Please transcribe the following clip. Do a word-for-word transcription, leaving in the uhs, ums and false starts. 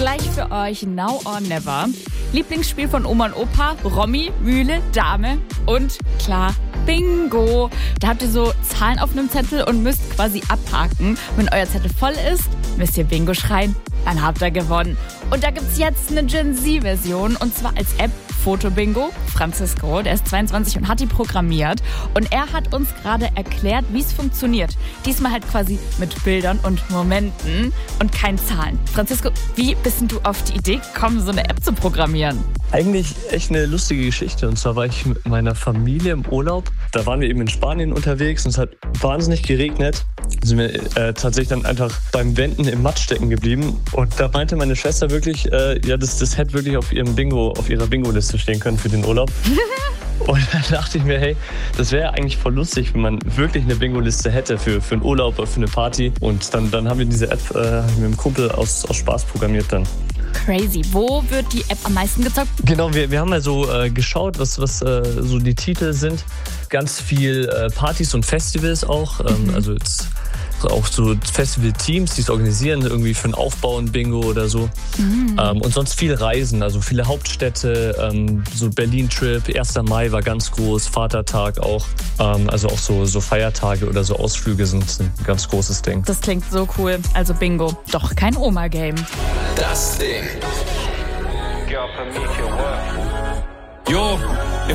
Gleich für euch Now or Never. Lieblingsspiel von Oma und Opa, Romy, Mühle, Dame und klar, Bingo. Da habt ihr so Zahlen auf einem Zettel und müsst quasi abhaken. Wenn euer Zettel voll ist, müsst ihr Bingo schreien, dann habt ihr gewonnen. Und da gibt's jetzt eine Gen Z-Version und zwar als App Foto-Bingo. Francisco, der ist zweiundzwanzig und hat die programmiert. Und er hat uns gerade erklärt, wie es funktioniert. Diesmal halt quasi mit Bildern und Momenten und keinen Zahlen. Francisco, wie bist denn du auf die Idee gekommen, so eine App zu programmieren? Eigentlich echt eine lustige Geschichte. Und zwar war ich mit meiner Familie im Urlaub. Da waren wir eben in Spanien unterwegs und es hat wahnsinnig geregnet. Da sind wir äh, tatsächlich dann einfach beim Wenden im Matsch stecken geblieben. Und da meinte meine Schwester wirklich, äh, ja, das, das hätte wirklich auf ihrem Bingo, auf ihrer Bingo-Liste stehen können für den Urlaub. Und dann dachte ich mir, hey, das wäre eigentlich voll lustig, wenn man wirklich eine Bingo-Liste hätte für, für einen Urlaub oder für eine Party. Und dann, dann haben wir diese App äh, mit einem Kumpel aus, aus Spaß programmiert dann. Crazy. Wo wird die App am meisten gezockt? Genau, wir, wir haben mal so äh, geschaut, was, was äh, so die Titel sind. Ganz viel äh, Partys und Festivals auch. Ähm, mhm. Also jetzt auch so Festival-Teams, die es organisieren, irgendwie für ein Aufbau ein Bingo oder so. Mhm. Ähm, und sonst viel Reisen, also viele Hauptstädte, ähm, so Berlin-Trip, erster Mai war ganz groß, Vatertag auch. Ähm, also auch so, so Feiertage oder so Ausflüge sind, sind ein ganz großes Ding. Das klingt so cool. Also Bingo, doch kein Oma-Game. Das Ding. Jo.